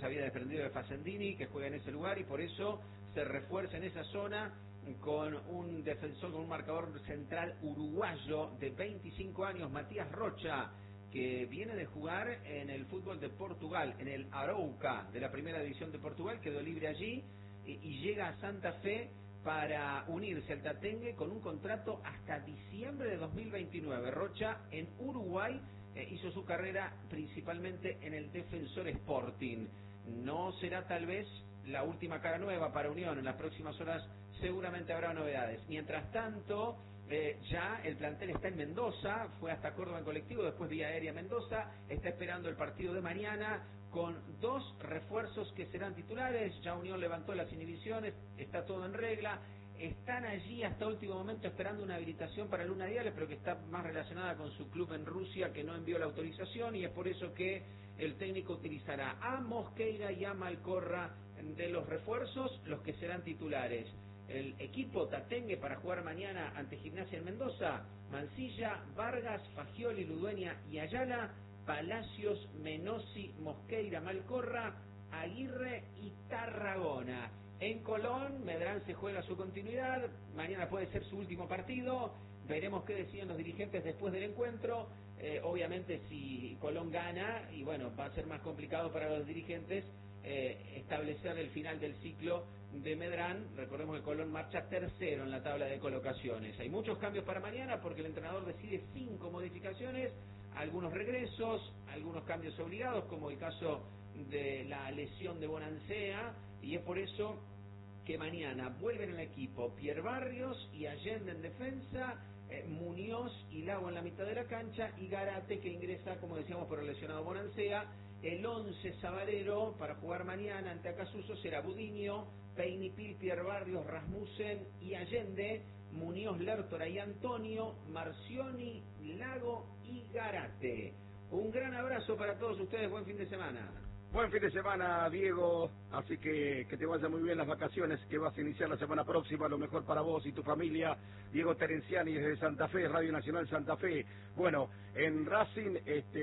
se había desprendido de Facendini, que juega en ese lugar, y por eso se refuerza en esa zona con un defensor, con un marcador central uruguayo de 25 años, Matías Rocha, que viene de jugar en el fútbol de Portugal, en el Arouca de la primera división de Portugal, quedó libre allí y llega a Santa Fe para unirse al Tatengue con un contrato hasta diciembre de 2029. Rocha en Uruguay hizo su carrera principalmente en el Defensor Sporting. No será tal vez la última cara nueva para Unión, en las próximas horas seguramente habrá novedades. Mientras tanto, ya el plantel está en Mendoza, fue hasta Córdoba en colectivo, después vía aérea a Mendoza, está esperando el partido de mañana con 2 refuerzos que serán titulares. Ya Unión levantó las inhibiciones, está todo en regla. Están allí hasta último momento esperando una habilitación para Luna Diales, pero que está más relacionada con su club en Rusia, que no envió la autorización, y es por eso que el técnico utilizará a Mosqueira y a Malcorra de los refuerzos, los que serán titulares. El equipo tatengue para jugar mañana ante Gimnasia en Mendoza: Mancilla, Vargas, Fagioli, Ludueña y Ayala, Palacios, Menossi, Mosqueira, Malcorra, Aguirre y Tarragona. En Colón, Medrán se juega su continuidad, mañana puede ser su último partido, veremos qué deciden los dirigentes después del encuentro. Obviamente si Colón gana, y bueno, va a ser más complicado para los dirigentes establecer el final del ciclo de Medrán. Recordemos que Colón marcha tercero en la tabla de colocaciones. Hay muchos cambios para mañana porque el entrenador decide 5 modificaciones, algunos regresos, algunos cambios obligados, como el caso de la lesión de Bonancea, y es por eso que mañana vuelven al equipo Pierre Barrios y Allende en defensa, Muñoz y Lago en la mitad de la cancha, y Garate, que ingresa, como decíamos, por el lesionado Bonancea. El 11 sabalero para jugar mañana ante Acasuso será Budiño, Peinipil, Pierre Barrios, Rasmussen y Allende, Muñoz, Lertora y Antonio, Marcioni, Lago y Garate. Un gran abrazo para todos ustedes, buen fin de semana. Buen fin de semana, Diego, así que te vayan muy bien las vacaciones que vas a iniciar la semana próxima, lo mejor para vos y tu familia. Diego Terenciani desde Santa Fe, Radio Nacional Santa Fe. Bueno, en Racing,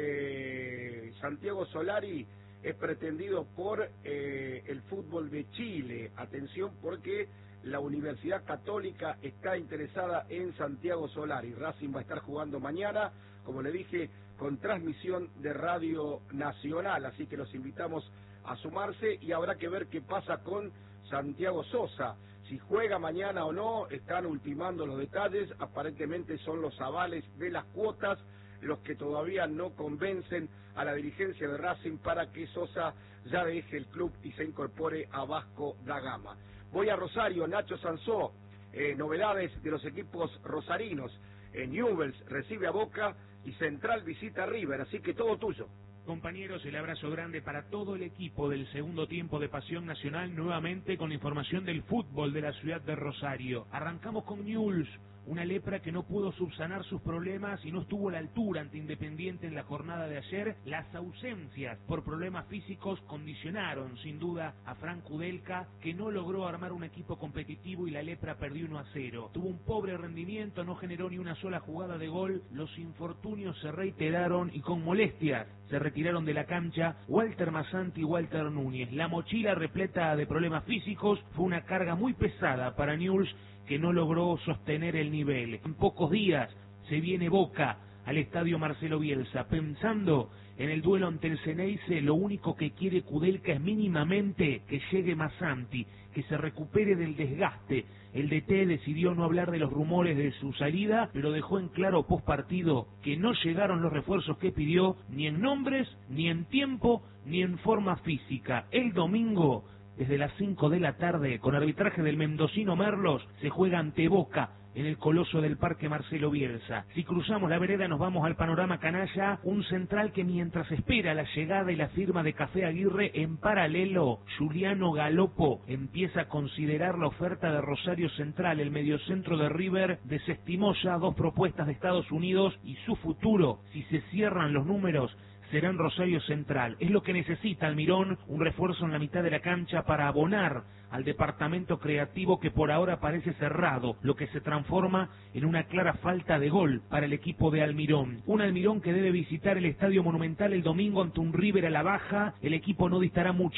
Santiago Solari es pretendido por el fútbol de Chile. Atención, porque la Universidad Católica está interesada en Santiago Solari. Racing va a estar jugando mañana, como le dije, con transmisión de Radio Nacional, así que los invitamos a sumarse, y habrá que ver qué pasa con Santiago Sosa, si juega mañana o no. Están ultimando los detalles, aparentemente son los avales de las cuotas los que todavía no convencen a la dirigencia de Racing para que Sosa ya deje el club y se incorpore a Vasco da Gama. Voy a Rosario, Nacho Sansó, novedades de los equipos rosarinos. Newell's recibe a Boca y Central visita a River, así que todo tuyo. Compañeros, el abrazo grande para todo el equipo del segundo tiempo de Pasión Nacional, nuevamente con la información del fútbol de la ciudad de Rosario. Arrancamos con Newell's, una lepra que no pudo subsanar sus problemas y no estuvo a la altura ante Independiente en la jornada de ayer. Las ausencias por problemas físicos condicionaron sin duda a Frank Kudelka, que no logró armar un equipo competitivo, y la lepra perdió 1-0. Tuvo un pobre rendimiento, no generó ni una sola jugada de gol. Los infortunios se reiteraron y con molestias se retiraron de la cancha Walter Masanti y Walter Núñez. La mochila repleta de problemas físicos fue una carga muy pesada para Newell's, que no logró sostener el nivel. En pocos días se viene Boca al estadio Marcelo Bielsa. Pensando en el duelo ante el Ceneice, lo único que quiere Kudelka es mínimamente que llegue Masanti, que se recupere del desgaste. El DT decidió no hablar de los rumores de su salida, pero dejó en claro post partido que no llegaron los refuerzos que pidió, ni en nombres, ni en tiempo, ni en forma física. El domingo, desde las 5 de la tarde, con arbitraje del mendocino Merlos, se juega ante Boca en el Coloso del Parque Marcelo Bielsa. Si cruzamos la vereda nos vamos al panorama canalla, un Central que mientras espera la llegada y la firma de Café Aguirre, en paralelo, Juliano Galopo empieza a considerar la oferta de Rosario Central. El mediocentro de River desestimó ya 2 propuestas de Estados Unidos, y su futuro, si se cierran los números, será en Rosario Central. Es lo que necesita Almirón, un refuerzo en la mitad de la cancha para abonar al departamento creativo que por ahora parece cerrado, lo que se transforma en una clara falta de gol para el equipo de Almirón. Un Almirón que debe visitar el Estadio Monumental el domingo ante un River a la baja. El equipo no distará mucho